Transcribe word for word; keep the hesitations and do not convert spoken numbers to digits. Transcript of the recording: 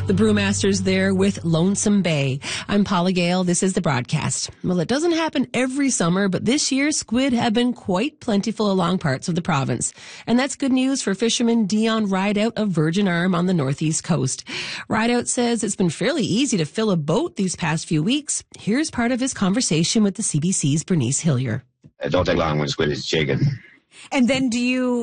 The brewmasters there with Lonesome Bay. I'm Paula Gale. This is the broadcast. Well, it doesn't happen every summer, but this year squid have been quite plentiful along parts of the province. And that's good news for fisherman Dion Rideout of Virgin Arm on the northeast coast. Rideout says it's been fairly easy to fill a boat these past few weeks. Here's part of his conversation with the C B C's Bernice Hillier. It don't take long when squid is shaken. And then do you